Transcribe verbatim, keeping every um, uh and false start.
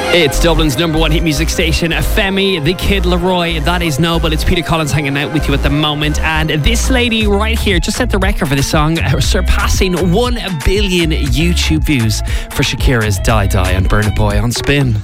It's Dublin's number one hit music station, Femi, the Kid Laroi. That is Noble. It's Peter Collins hanging out with you at the moment. And this lady right here just set the record for this song, surpassing one billion YouTube views for Shakira's Die Die and Burna Boy on Spin.